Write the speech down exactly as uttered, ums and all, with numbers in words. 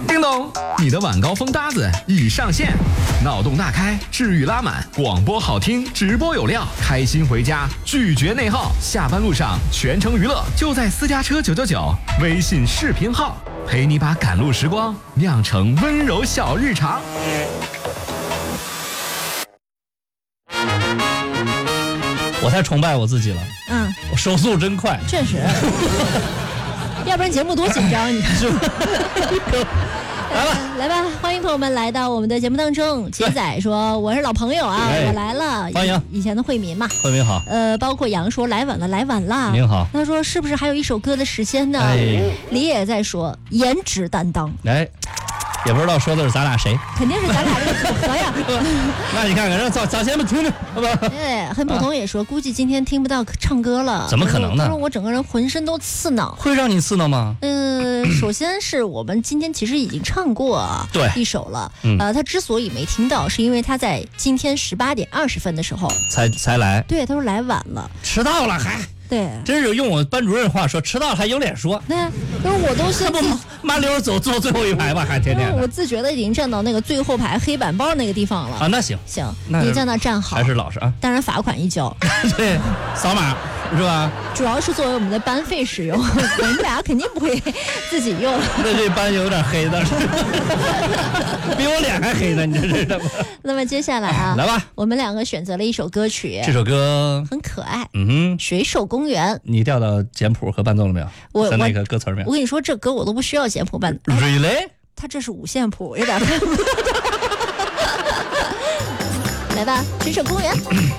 叮咚，你的晚高峰搭子已上线，脑洞大开，治愈拉满，广播好听，直播有料，开心回家，拒绝内耗，下班路上全程娱乐，就在私家车九九九微信视频号，陪你把赶路时光酿成温柔小日常。 我太崇拜我自己了， 嗯， 我手速真快， 确实，要不然节目多紧张，你是吧？来吧， 来吧，欢迎朋友们来到我们的节目当中。杰仔说我是老朋友啊，我来了， 欢迎以前的惠民嘛。 惠民好。 呃，包括杨说来晚了，来晚了。 您好。 他说是不是还有一首歌的时间呢？ 哎、 李也在说颜值担当。 哎。也不知道说的是咱俩谁， 肯定是咱俩这个组合呀。 那你看看，让早早前们听着，好吧？ 对，很普通也说，啊、估计今天听不到唱歌了。 怎么可能呢？ 他说我整个人浑身都刺挠。 会让你刺挠吗？ 嗯、呃，首先是我们今天其实已经唱过对一首了。 嗯、 呃，他之所以没听到，是因为他在今天十八点二十分的时候才才来。 对，他说来晚了， 迟到了还。 对， 真是用我班主任话说，迟到了还有脸说。 对，他说我都是不麻溜走坐最后一排吧，还天天。 我自觉得已经站到那个最后排黑板报那个地方了。 啊，那行行，你在那站好， 还是老实啊。 当然罚款一交。 对，扫码是吧？ 主要是作为我们的班费使用，我们俩肯定不会自己用。 那这班有点黑的，比我脸还黑呢，你这是什么？ 那么接下来啊， 来吧， 我们两个选择了一首歌曲， 这首歌很可爱， 嗯哼， 水手公园。 你调到简谱和伴奏了没有？ 我在那个歌词没有？ 我跟你说，这歌我都不需要简谱伴。 Really？ 它这是五线谱，有点看不到。来吧，水手公园。